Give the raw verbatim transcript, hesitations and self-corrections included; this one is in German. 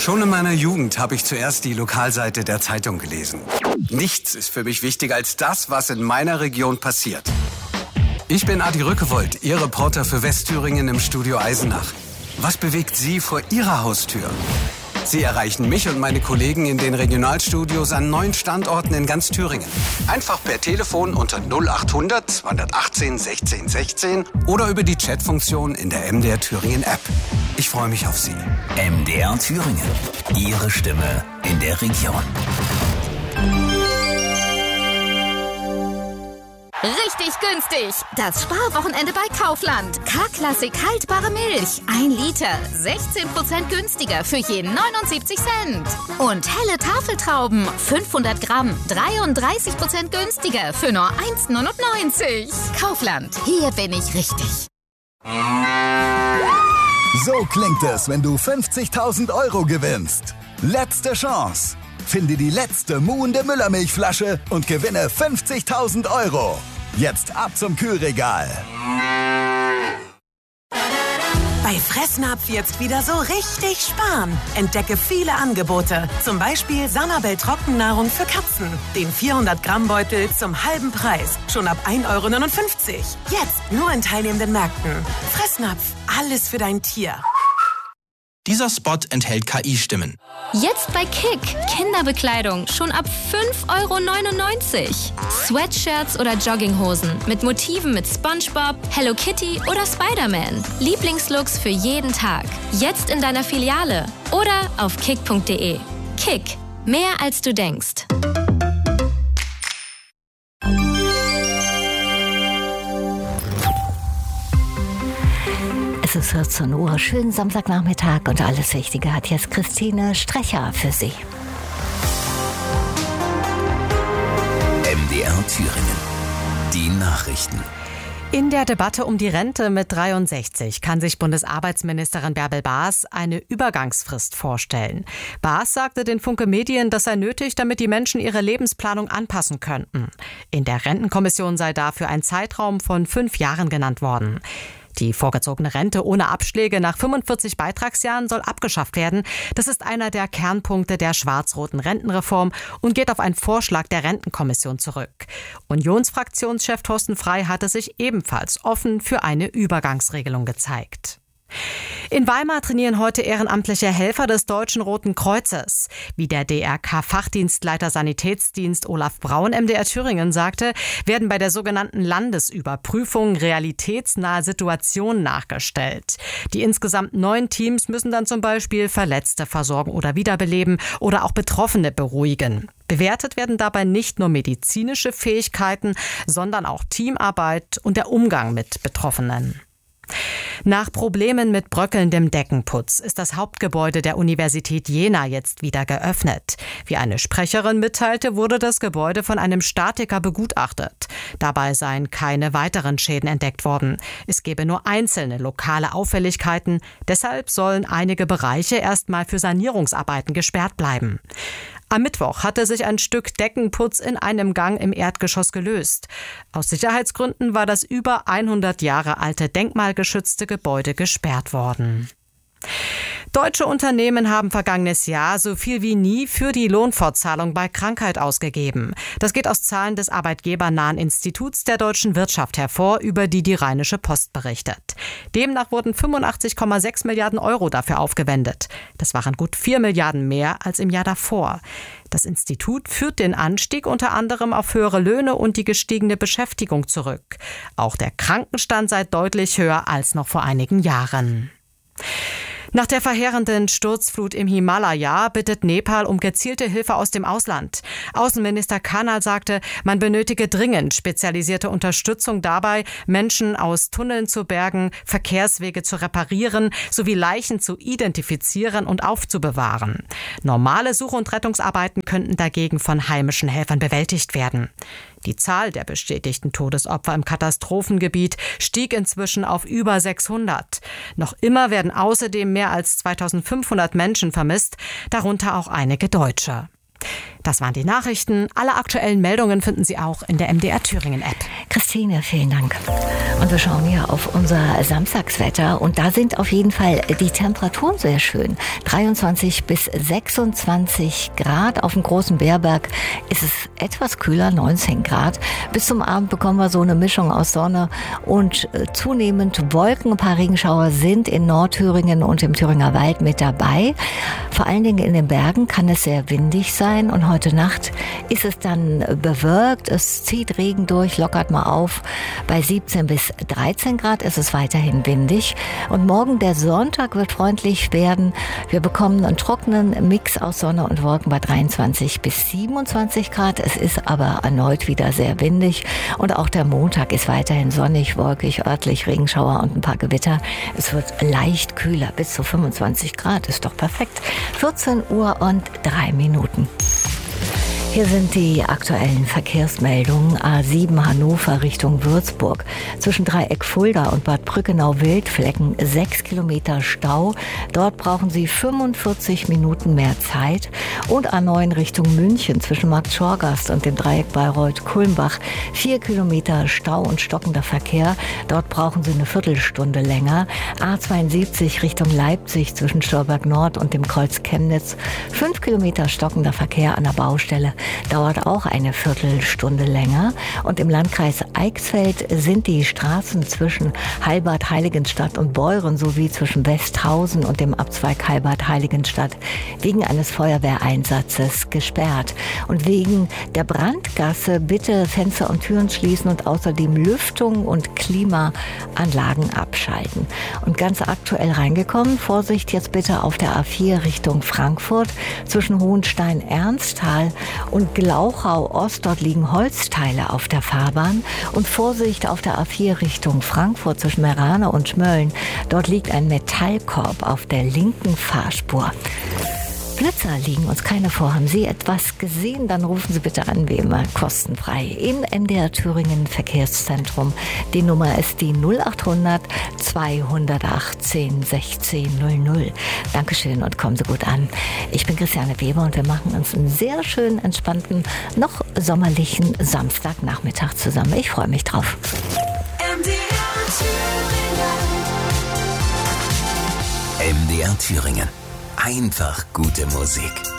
Schon in meiner Jugend habe ich zuerst die Lokalseite der Zeitung gelesen. Nichts ist für mich wichtiger als das, was in meiner Region passiert. Ich bin Adi Rückewold, Ihr Reporter für Westthüringen im Studio Eisenach. Was bewegt Sie vor Ihrer Haustür? Sie erreichen mich und meine Kollegen in den Regionalstudios an neun Standorten in ganz Thüringen. Einfach per Telefon unter null achthundert zweihundertachtzehn sechzehn sechzehn oder über die Chatfunktion in der M D R Thüringen App. Ich freue mich auf Sie. M D R Thüringen. Ihre Stimme in der Region. Richtig günstig. Das Sparwochenende bei Kaufland. K-Klassik haltbare Milch. Ein Liter. sechzehn Prozent günstiger für jeden neunundsiebzig Cent. Und helle Tafeltrauben. fünfhundert Gramm. dreiunddreißig Prozent günstiger für nur eins neunundneunzig. Kaufland. Hier bin ich richtig. So klingt es, wenn du fünfzigtausend Euro gewinnst. Letzte Chance. Finde die letzte muhende Müllermilchflasche und gewinne fünfzigtausend Euro. Jetzt ab zum Kühlregal. Bei Fressnapf jetzt wieder so richtig sparen. Entdecke viele Angebote. Zum Beispiel Sanabel Trockennahrung für Katzen. Den vierhundert Gramm Beutel zum halben Preis. Schon ab ein Euro neunundfünfzig. Jetzt nur in teilnehmenden Märkten. Fressnapf. Alles für dein Tier. Dieser Spot enthält K I-Stimmen. Jetzt bei Kick. Kinderbekleidung schon ab fünf Euro neunundneunzig. Sweatshirts oder Jogginghosen mit Motiven mit SpongeBob, Hello Kitty oder Spider-Man. Lieblingslooks für jeden Tag. Jetzt in deiner Filiale oder auf kick punkt de. Kick. Mehr als du denkst. Es ist vierzehn Uhr, schönen Samstagnachmittag und alles Wichtige hat jetzt Christine Strecher für Sie. M D R Thüringen. Die Nachrichten. In der Debatte um die Rente mit dreiundsechzig kann sich Bundesarbeitsministerin Bärbel Baas eine Übergangsfrist vorstellen. Baas sagte den Funke Medien, das sei nötig, damit die Menschen ihre Lebensplanung anpassen könnten. In der Rentenkommission sei dafür ein Zeitraum von fünf Jahren genannt worden. Die vorgezogene Rente ohne Abschläge nach fünfundvierzig Beitragsjahren soll abgeschafft werden. Das ist einer der Kernpunkte der schwarz-roten Rentenreform und geht auf einen Vorschlag der Rentenkommission zurück. Unionsfraktionschef Thorsten Frey hatte sich ebenfalls offen für eine Übergangsregelung gezeigt. In Weimar trainieren heute ehrenamtliche Helfer des Deutschen Roten Kreuzes. Wie der D R K-Fachdienstleiter Sanitätsdienst Olaf Braun M D R Thüringen sagte, werden bei der sogenannten Landesüberprüfung realitätsnahe Situationen nachgestellt. Die insgesamt neun Teams müssen dann zum Beispiel Verletzte versorgen oder wiederbeleben oder auch Betroffene beruhigen. Bewertet werden dabei nicht nur medizinische Fähigkeiten, sondern auch Teamarbeit und der Umgang mit Betroffenen. Nach Problemen mit bröckelndem Deckenputz ist das Hauptgebäude der Universität Jena jetzt wieder geöffnet. Wie eine Sprecherin mitteilte, wurde das Gebäude von einem Statiker begutachtet. Dabei seien keine weiteren Schäden entdeckt worden. Es gebe nur einzelne lokale Auffälligkeiten. Deshalb sollen einige Bereiche erstmal für Sanierungsarbeiten gesperrt bleiben. Am Mittwoch hatte sich ein Stück Deckenputz in einem Gang im Erdgeschoss gelöst. Aus Sicherheitsgründen war das über hundert Jahre alte denkmalgeschützte Gebäude gesperrt worden. Deutsche Unternehmen haben vergangenes Jahr so viel wie nie für die Lohnfortzahlung bei Krankheit ausgegeben. Das geht aus Zahlen des arbeitgebernahen Instituts der deutschen Wirtschaft hervor, über die die Rheinische Post berichtet. Demnach wurden fünfundachtzig Komma sechs Milliarden Euro dafür aufgewendet. Das waren gut vier Milliarden mehr als im Jahr davor. Das Institut führt den Anstieg unter anderem auf höhere Löhne und die gestiegene Beschäftigung zurück. Auch der Krankenstand sei deutlich höher als noch vor einigen Jahren. Nach der verheerenden Sturzflut im Himalaya bittet Nepal um gezielte Hilfe aus dem Ausland. Außenminister Kanal sagte, man benötige dringend spezialisierte Unterstützung dabei, Menschen aus Tunneln zu bergen, Verkehrswege zu reparieren, sowie Leichen zu identifizieren und aufzubewahren. Normale Such- und Rettungsarbeiten könnten dagegen von heimischen Helfern bewältigt werden. Die Zahl der bestätigten Todesopfer im Katastrophengebiet stieg inzwischen auf über sechshundert. Noch immer werden außerdem mehr als zweitausendfünfhundert Menschen vermisst, darunter auch einige Deutsche. Das waren die Nachrichten. Alle aktuellen Meldungen finden Sie auch in der M D R Thüringen App. Christine, vielen Dank. Und wir schauen hier auf unser Samstagswetter und da sind auf jeden Fall die Temperaturen sehr schön. dreiundzwanzig bis sechsundzwanzig Grad. Auf dem großen Bärberg ist es etwas kühler, neunzehn Grad. Bis zum Abend bekommen wir so eine Mischung aus Sonne und zunehmend Wolken. Ein paar Regenschauer sind in Nordthüringen und im Thüringer Wald mit dabei. Vor allen Dingen in den Bergen kann es sehr windig sein und heute Nacht ist es dann bewölkt. Es zieht Regen durch, lockert mal auf. Bei siebzehn bis dreizehn Grad ist es weiterhin windig. Und morgen, der Sonntag, wird freundlich werden. Wir bekommen einen trockenen Mix aus Sonne und Wolken bei dreiundzwanzig bis siebenundzwanzig Grad. Es ist aber erneut wieder sehr windig. Und auch der Montag ist weiterhin sonnig, wolkig, örtlich Regenschauer und ein paar Gewitter. Es wird leicht kühler, bis zu fünfundzwanzig Grad. Ist doch perfekt. vierzehn Uhr und drei Minuten. Hier sind die aktuellen Verkehrsmeldungen. A sieben Hannover Richtung Würzburg. Zwischen Dreieck Fulda und Bad Brückenau-Wildflecken sechs Kilometer Stau. Dort brauchen Sie fünfundvierzig Minuten mehr Zeit. Und A neun Richtung München zwischen Markt Schorgast und dem Dreieck Bayreuth-Kulmbach. vier Kilometer Stau und stockender Verkehr. Dort brauchen Sie eine Viertelstunde länger. A zweiundsiebzig Richtung Leipzig zwischen Stolberg Nord und dem Kreuz Chemnitz. fünf Kilometer stockender Verkehr an der Baustelle. Dauert auch eine Viertelstunde länger. Und im Landkreis Eichsfeld sind die Straßen zwischen Heilbad, Heiligenstadt und Beuren sowie zwischen Westhausen und dem Abzweig Heilbad, Heiligenstadt wegen eines Feuerwehreinsatzes gesperrt. Und wegen der Brandgasse bitte Fenster und Türen schließen und außerdem Lüftung und Klimaanlagen abschalten. Und ganz aktuell reingekommen, Vorsicht jetzt bitte auf der A vier Richtung Frankfurt zwischen Hohenstein-Ernsthal und Glauchau-Ost, dort liegen Holzteile auf der Fahrbahn. Und Vorsicht auf der A vier Richtung Frankfurt zwischen Meerane und Schmölln. Dort liegt ein Metallkorb auf der linken Fahrspur. Blitzer liegen uns keine vor. Haben Sie etwas gesehen? Dann rufen Sie bitte an, wie immer, kostenfrei im N D R Thüringen Verkehrszentrum. Die Nummer ist die null achthundert zweihundertachtzehn sechzehn null null. Dankeschön und kommen Sie gut an. Ich bin Christiane Weber und wir machen uns einen sehr schönen, entspannten, noch sommerlichen Samstagnachmittag zusammen. Ich freue mich drauf. M D R Thüringen. M D R Thüringen. Einfach gute Musik.